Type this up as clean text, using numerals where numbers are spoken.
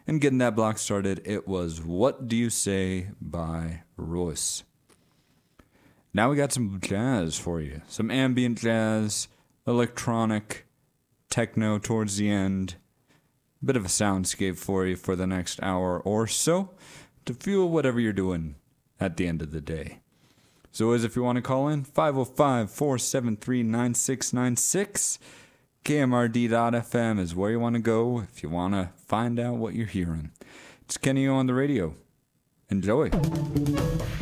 And getting that block started, it was What Do You Say by Royce. Now we got some jazz for you. Some ambient jazz, electronic, techno towards the end. Bit of a soundscape for you for the next hour or so to fuel whatever you're doing at the end of the day. So as if you want to call in, 505-473-9696. KMRD.FM is where you want to go if you want to find out what you're hearing. It's Kenny on the radio. Enjoy.